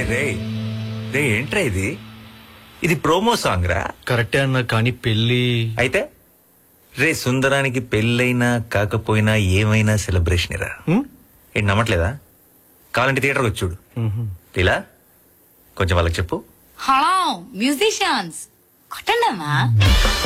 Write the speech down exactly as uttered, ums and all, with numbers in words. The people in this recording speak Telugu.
రే రే ఏంట్రా ఇది ఇది ప్రోమో సాంగ్ రా. కరెక్టే అన్న, కానీ పెళ్లి అయితే రే సుందరానికి పెళ్ళైనా కాకపోయినా ఏమైనా సెలబ్రేషన్ రా. ఏంటి నమ్మట్లేదా? కావాలంటే థియేటర్కి వచ్చి చూడు. ఇలా కొంచెం వాళ్ళకి చెప్పు. Hello musicians కొట్టండమ్మా.